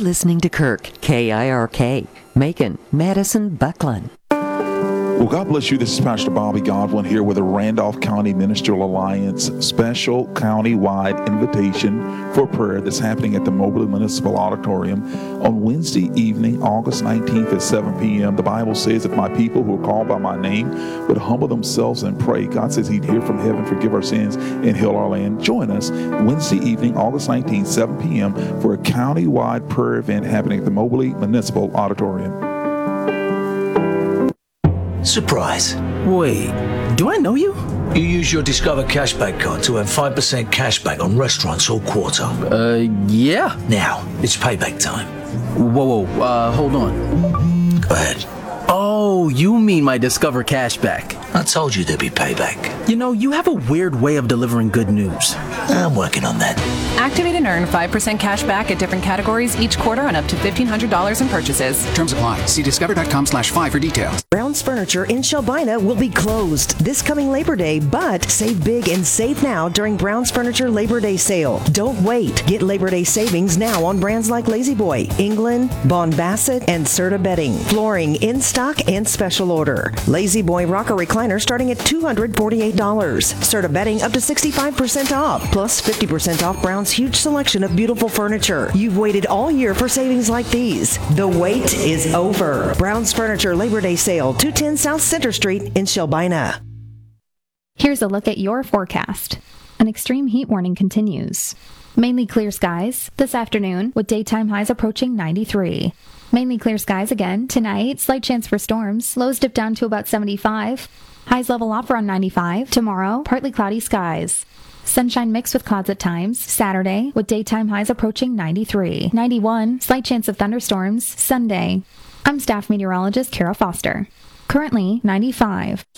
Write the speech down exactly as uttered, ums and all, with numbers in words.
listening to Kirk, K I R K, Macon, Madison, Buckland. Well, God bless you. This is Pastor Bobby Godwin here with the Randolph County Ministerial Alliance special county-wide invitation for prayer that's happening at the Moberly Municipal Auditorium on Wednesday evening, August nineteenth at seven p.m. The Bible says, if my people who are called by my name would humble themselves and pray, God says he'd hear from heaven, forgive our sins, and heal our land. Join us Wednesday evening, August nineteenth, seven p.m. for a county-wide prayer event happening at the Moberly Municipal Auditorium. Surprise. Wait, do I know you? You use your Discover Cashback card to earn five percent cashback on restaurants all quarter. Uh, yeah. Now, it's payback time. Whoa, whoa, uh, hold on. Go ahead. Oh, you mean my Discover Cashback. I told you there'd be payback. You know, you have a weird way of delivering good news. I'm working on that. Activate and earn five percent cash back at different categories each quarter on up to fifteen hundred dollars in purchases. Terms apply. See discover.com slash five for details. Brown's Furniture in Shelbina will be closed this coming Labor Day, but save big and save now during Brown's Furniture Labor Day sale. Don't wait. Get Labor Day savings now on brands like Lazy Boy, England, Bond Bassett, and Serta Bedding. Flooring in stock and special order. Lazy Boy Rocker Recliner starting at two hundred forty-eight dollars. Serta Bedding up to sixty-five percent off, plus fifty percent off Brown's huge selection of beautiful furniture. You've waited all year for savings like these. The wait is over. Brown's Furniture Labor Day sale, two ten South Center Street in Shelbina. Here's a look at your forecast. An extreme heat warning continues. Mainly clear skies this afternoon with daytime highs approaching ninety-three. Mainly clear skies again tonight. Slight chance for storms. Lows dip down to about seventy-five. Highs level off around ninety-five. Tomorrow, partly cloudy skies. Sunshine mixed with clouds at times. Saturday with daytime highs approaching ninety-three. ninety-one. Slight chance of thunderstorms. Sunday. I'm staff meteorologist Kara Foster. Currently ninety-five.